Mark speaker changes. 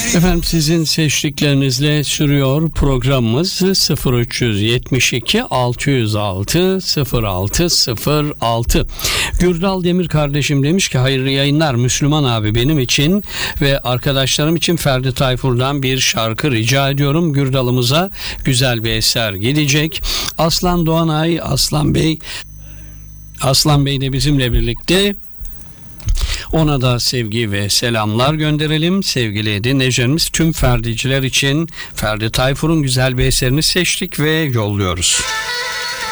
Speaker 1: Efendim sizin seçtiklerinizle sürüyor programımız 0372 606 0606. Gürdal Demir kardeşim demiş ki hayırlı yayınlar Müslüman abi, benim için ve arkadaşlarım için Ferdi Tayfur'dan bir şarkı rica ediyorum. Gürdal'ımıza güzel bir eser gelecek. Aslan Doğanay, Aslan Bey de bizimle birlikte. Ona da sevgi ve selamlar gönderelim. Sevgili dinleyicilerimiz, tüm Ferdiciler için Ferdi Tayfur'un güzel bir eserini seçtik ve yolluyoruz.